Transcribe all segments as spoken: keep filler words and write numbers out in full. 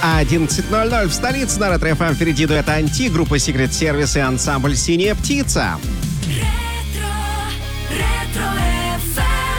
одиннадцать ноль ноль в столице на Ретро эф эм. Впереди дуэт Анти, группа Secret Service и ансамбль «Синяя птица». Ретро, ретро эф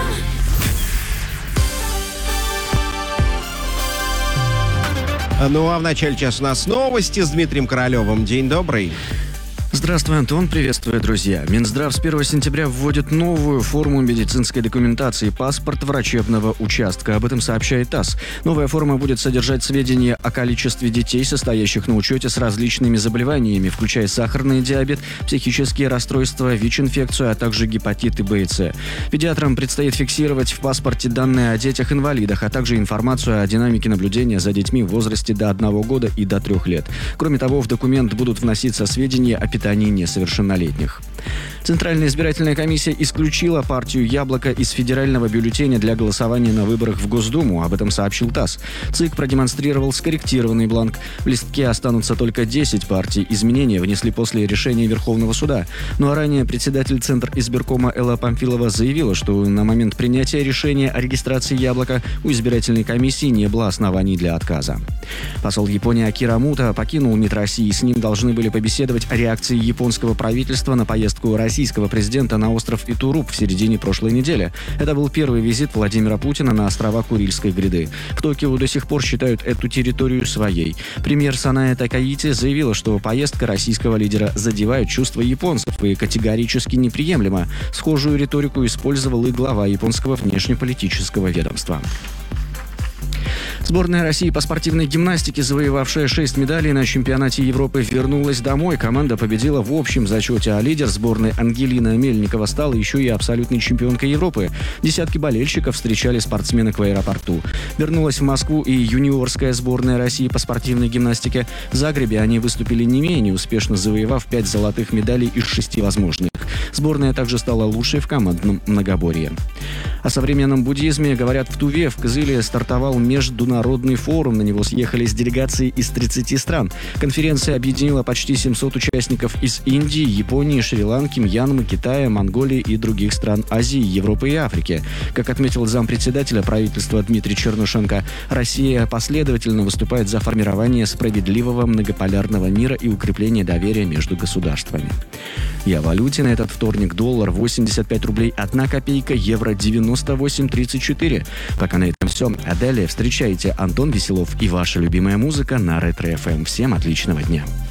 эм. Ну а в начале часа у нас новости с Дмитрием Королевым. День добрый. Здравствуй, Антон. Приветствую, друзья. Минздрав с первого сентября вводит новую форму медицинской документации – паспорт врачебного участка. Об этом сообщает ТАСС. Новая форма будет содержать сведения о количестве детей, состоящих на учете с различными заболеваниями, включая сахарный диабет, психические расстройства, ВИЧ-инфекцию, а также гепатиты Б и С. Педиатрам предстоит фиксировать в паспорте данные о детях-инвалидах, а также информацию о динамике наблюдения за детьми в возрасте до одного года и до трех лет. Кроме того, в документ будут вноситься сведения о питании несовершеннолетних. Центральная избирательная комиссия исключила партию «Яблоко» из федерального бюллетеня для голосования на выборах в Госдуму. Об этом сообщил ТАСС. ЦИК продемонстрировал скорректированный бланк. В листке останутся только десять партий. Изменения внесли после решения Верховного суда. Ну а ранее председатель Центризбиркома Элла Памфилова заявила, что на момент принятия решения о регистрации «Яблока» у избирательной комиссии не было оснований для отказа. Посол Японии Акира Мута покинул МИД России. С ним должны были побеседовать о реакции японского правительства на поездку российского президента на остров Итуруп в середине прошлой недели. Это был первый визит Владимира Путина на острова Курильской гряды. В Токио до сих пор считают эту территорию своей. Премьер Саная Такаити заявила, что поездка российского лидера задевает чувства японцев и категорически неприемлема. Схожую риторику использовал и глава японского внешнеполитического ведомства. Сборная России по спортивной гимнастике, завоевавшая шесть медалей на чемпионате Европы, вернулась домой. Команда победила в общем зачете, а лидер сборной Ангелина Мельникова стала еще и абсолютной чемпионкой Европы. Десятки болельщиков встречали спортсменок в аэропорту. Вернулась в Москву и юниорская сборная России по спортивной гимнастике. В Загребе они выступили не менее успешно, завоевав пять золотых медалей из шести возможных. Сборная также стала лучшей в командном многоборье. О современном буддизме говорят в Туве. В Кызыле стартовал международный форум. На него съехались делегации из тридцати стран. Конференция объединила почти семьсот участников из Индии, Японии, Шри-Ланки, Мьянмы, Китая, Монголии и других стран Азии, Европы и Африки. Как отметил зампредседателя правительства Дмитрий Чернышенко, Россия последовательно выступает за формирование справедливого многополярного мира и укрепление доверия между государствами. И о валюте на этот вторник: доллар восемьдесят пять рублей одна копейка, евро девяносто восемь тридцать четыре. Пока на этом все. А далее встречайте Антон Веселов и ваша любимая музыка на Ретро эф эм. Всем отличного дня.